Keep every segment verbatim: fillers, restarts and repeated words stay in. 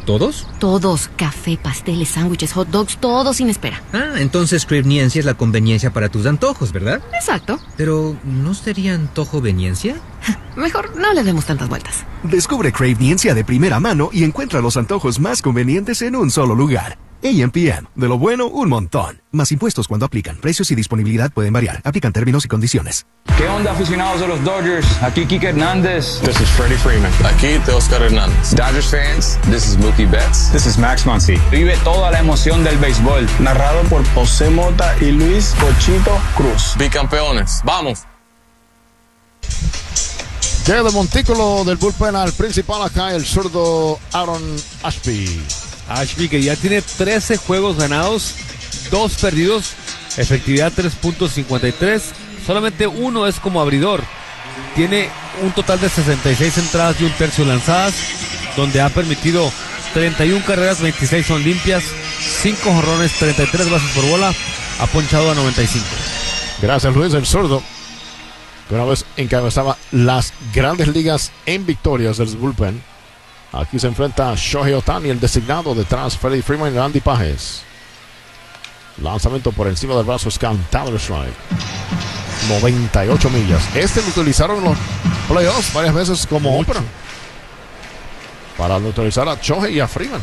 ¿Todos? Todos. Café, pasteles, sándwiches, hot dogs, todo sin espera. Ah, entonces Crave-niencia es la conveniencia para tus antojos, ¿verdad? Exacto. Pero, ¿no sería antojo-veniencia? Mejor no le demos tantas vueltas. Descubre Crave-niencia de primera mano y encuentra los antojos más convenientes en un solo lugar. A M P M. De lo bueno, un montón. Más impuestos cuando aplican. Precios y disponibilidad pueden variar. Aplican términos y condiciones. ¿Qué onda, aficionados de los Dodgers? Aquí Kike Hernández. This is Freddie Freeman. Aquí Teoscar Hernández. Dodgers fans, this is Mookie Betts. This is Max Muncy. Vive toda la emoción del béisbol. Narrado por José Mota y Luis Cochito Cruz. Bicampeones. ¡Vamos! Llega de montículo del bullpen al principal acá el zurdo Aaron Ashby. Ashby, que ya tiene trece juegos ganados, dos perdidos, efectividad tres punto cincuenta y tres, solamente uno es como abridor. Tiene un total de sesenta y seis entradas y un tercio lanzadas, donde ha permitido treinta y una carreras, veintiséis son limpias, cinco jonrones, treinta y tres bases por bola, ha ponchado a noventa y cinco. Gracias, Luis, el zurdo, que una vez encabezaba las grandes ligas en victorias del bullpen. Aquí se enfrenta a Shohei Ohtani, el designado, detrás Freddie Freeman y Randy Páez. Lanzamiento por encima del brazo, es counter strike. noventa y ocho millas. Este lo utilizaron en los playoffs varias veces como ópera para neutralizar a Shohei y a Freeman.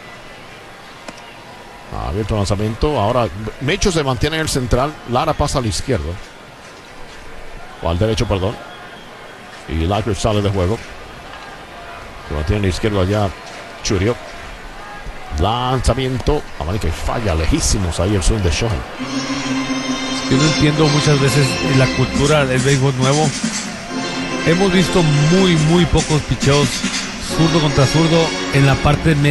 Abierto el lanzamiento. Ahora Mecho se mantiene en el central. Lara pasa al izquierdo. O al derecho, perdón. Y Lacker sale de juego. Se mantiene en la izquierda allá Churio. Lanzamiento. Amanica y falla lejísimos ahí el swing de Shohei. Yo no entiendo muchas veces la cultura del béisbol nuevo. Hemos visto muy, muy pocos picheos zurdo contra zurdo en la parte media.